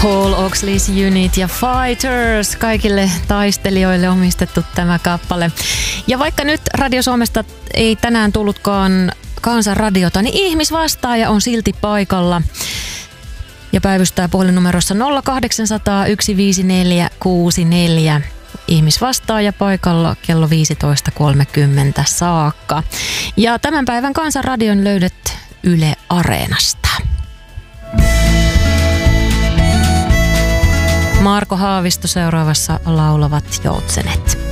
Paul Oakley's Unit ja Fighters, kaikille taistelijoille omistettu tämä kappale. Ja vaikka nyt Radio Suomesta ei tänään tullutkaan Kansanradiota, niin ihmisvastaaja on silti paikalla ja päivystää puhelinnumerossa 0800 154 64. Ihmisvastaaja paikalla kello 15.30 saakka. Ja tämän päivän Kansanradion löydät Yle Areenasta. Marko Haavisto seuraavassa Laulavat joutsenet.